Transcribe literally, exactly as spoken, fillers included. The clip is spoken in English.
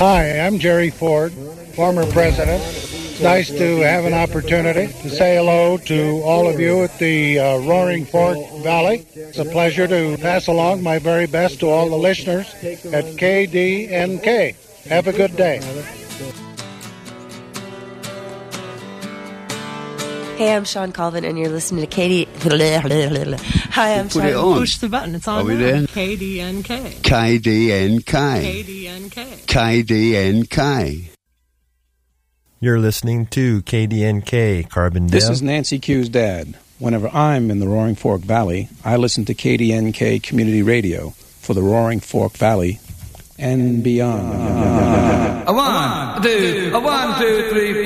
Hi, I'm Jerry Ford, former president. It's nice to have an opportunity to say hello to all of you at the uh, Roaring Fork Valley. It's a pleasure to pass along my very best to all the listeners at K D N K. Have a good day. Hey, I'm Sean Colvin, and you're listening to Katie. Hi, I'm Put Sean. it on. Push the button. It's on. Are we now. there? K D N K. K D N K. K D N K. K D N K. You're listening to K D N K, Carbondale. This is Nancy Q's dad. Whenever I'm in the Roaring Fork Valley, I listen to K D N K Community Radio for the Roaring Fork Valley and beyond. A one, two, a one, two, three,